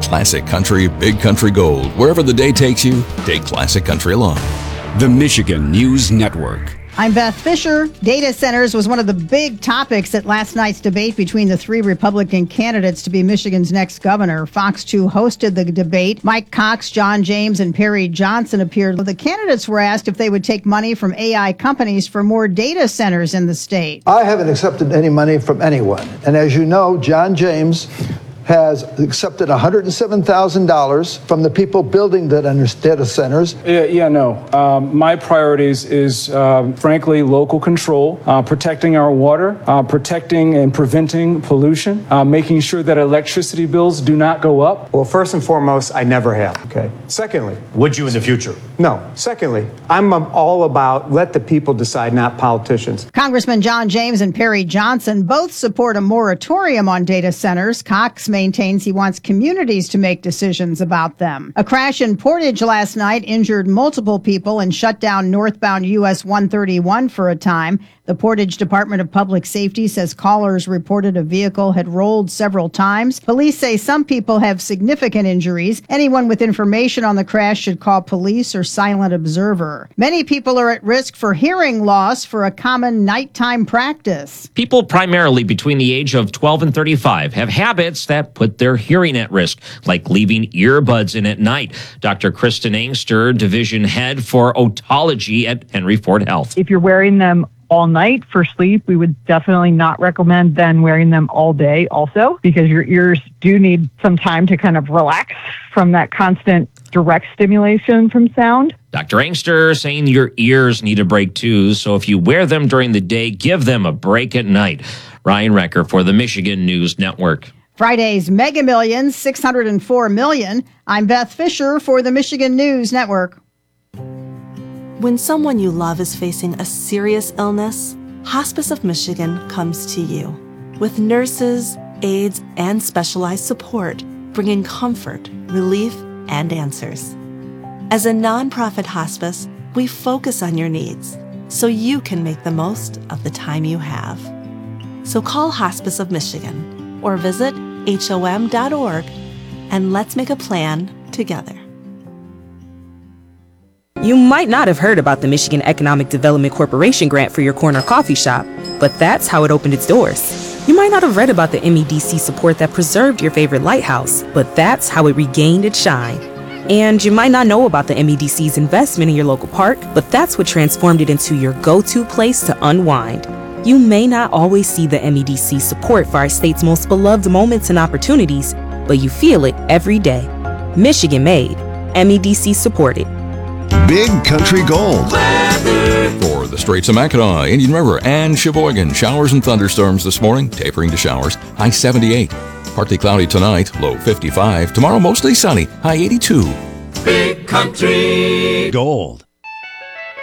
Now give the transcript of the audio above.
Classic Country, Big Country Gold. Wherever the day takes you, take Classic Country along. The Michigan News Network. I'm Beth Fisher. Data centers was one of the big topics at last night's debate between the three Republican candidates to be Michigan's next governor. Fox 2 hosted the debate. Mike Cox, John James, and Perry Johnson appeared. The candidates were asked if they would take money from AI companies for more data centers in the state. I haven't accepted any money from anyone. And as you know, John James has accepted $107,000 from the people building the data centers. My priorities is, frankly, local control, protecting our water, protecting and preventing pollution, making sure that electricity bills do not go up. Well, first and foremost, I never have. Okay. Secondly, would you in the future? No. Secondly, I'm all about let the people decide, not politicians. Congressman John James and Perry Johnson both support a moratorium on data centers. Cox maintains he wants communities to make decisions about them. A crash in Portage last night injured multiple people and shut down northbound US 131 for a time. The Portage Department of Public Safety says callers reported a vehicle had rolled several times. Police say some people have significant injuries. Anyone with information on the crash should call police or Silent Observer. Many people are at risk for hearing loss for a common nighttime practice. People primarily between the age of 12 and 35 have habits that put their hearing at risk, like leaving earbuds in at night. Dr. Kristen Angster, division head for otology at Henry Ford Health. If you're wearing them all night for sleep, we would definitely not recommend then wearing them all day also, because your ears do need some time to kind of relax from that constant direct stimulation from sound. Dr. Angster saying your ears need a break too, so if you wear them during the day, give them a break at night. Ryan Recker for the Michigan News Network. Friday's Mega Millions, $604 million. I'm Beth Fisher for the Michigan News Network. When someone you love is facing a serious illness, Hospice of Michigan comes to you with nurses, aides, and specialized support, bringing comfort, relief, and answers. As a nonprofit hospice, we focus on your needs so you can make the most of the time you have. So call Hospice of Michigan or visit HOM.org and let's make a plan together. You might not have heard about the Michigan Economic Development Corporation grant for your corner coffee shop, but that's how it opened its doors. You might not have read about the MEDC support that preserved your favorite lighthouse, but that's how it regained its shine. And you might not know about the MEDC's investment in your local park, but that's what transformed it into your go-to place to unwind. You may not always see the MEDC support for our state's most beloved moments and opportunities, but you feel it every day. Michigan made, MEDC supported. Big Country Gold. For the Straits of Mackinac, Indian River, and Sheboygan, showers and thunderstorms this morning, tapering to showers, high 78. Partly cloudy tonight, low 55. Tomorrow, mostly sunny, high 82. Big Country Gold.